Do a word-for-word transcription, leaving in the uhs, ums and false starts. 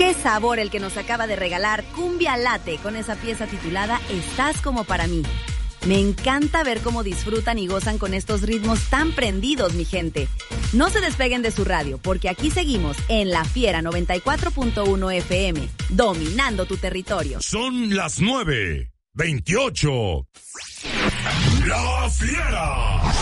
Qué sabor el que nos acaba de regalar Cumbia Late con esa pieza titulada Estás como para mí. Me encanta ver cómo disfrutan y gozan con estos ritmos tan prendidos, mi gente. No se despeguen de su radio, porque aquí seguimos en La Fiera noventa y cuatro punto uno F M, dominando tu territorio. Son las nueve veintiocho. La Fiera.